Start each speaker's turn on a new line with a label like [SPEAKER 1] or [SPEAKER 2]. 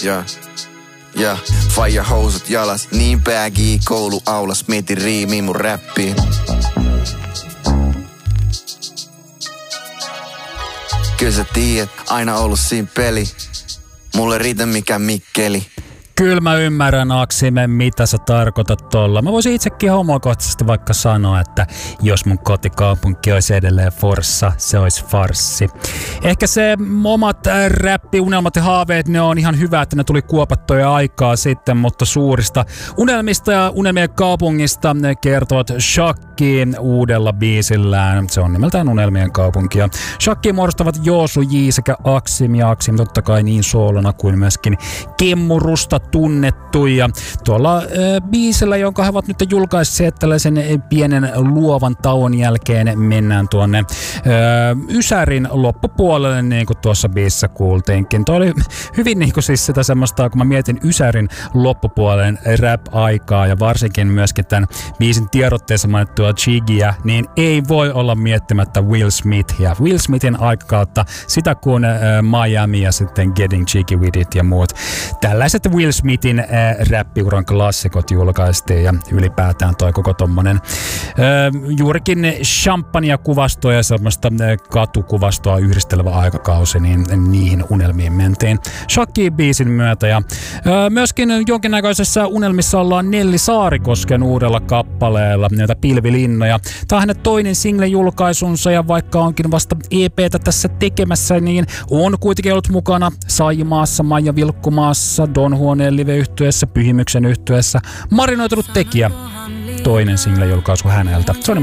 [SPEAKER 1] Ja faija housut jalas, niin baggy kouluaulas, mietin riimiä mun räppiin. Kyllä sä tiedät, aina ollut siinä peli, mulle riitä mikä Mikkeli.
[SPEAKER 2] Kyllä mä ymmärrän, Aksime, mitä sä tarkoitat tolla. Mä voisin itsekin homokohtaisesti vaikka sanoa, että jos mun kotikaupunki olisi edelleen Forssa, se olisi farssi. Ehkä se omat räppiunelmat ja haaveet, ne on ihan hyvä, että ne tuli kuopattua aikaa sitten, mutta suurista unelmista ja unelmien kaupungista ne kertovat Shakki uudella biisillään. Se on nimeltään Unelmien kaupunki. Ja Shakki muodostavat Joosu J sekä Aksim, ja Aksim totta kai niin soolona kuin myöskin Kimmurusta tunnettu, ja tuolla biisillä, jonka he ovat nyt julkaisseet tällaisen pienen luovan tauon jälkeen, mennään tuonne Ysärin loppupuolelle, niin kuin tuossa biisissä kuultiinkin. Tuo oli hyvin niin kuin siis sitä semmoista, kun mä mietin Ysärin loppupuolen rap-aikaa ja varsinkin myöskin tämän biisin tiedotteessa mainittua Jiggyä, niin ei voi olla miettimättä Will Smithia. Will Smithin aikakautta, sitä kun Miami ja sitten Getting Jiggy With It ja muut. Tällaiset Will Smithin räppiuran klassikot julkaistiin, ja ylipäätään toi koko tommonen juurikin champagne-kuvastoa ja semmoista katukuvastoa yhdistelevä aikakausi, niin niihin unelmiin mentiin Shakki-biisin myötä. Ja myöskin jonkinnäköisessä unelmissa ollaan Nelli Saarikosken uudella kappaleella, näitä Pilvilinnoja. Tämä on hänen toinen single-julkaisunsa, ja vaikka onkin vasta EP:tä tässä tekemässä, niin on kuitenkin ollut mukana Saimaassa, Maija Vilkkumaassa, Don Huoneen live-yhtyeessä, Pyhimyksen yhtyeessä. Marinoitunut tekijä, toinen single-julkaisu häneltä. Se on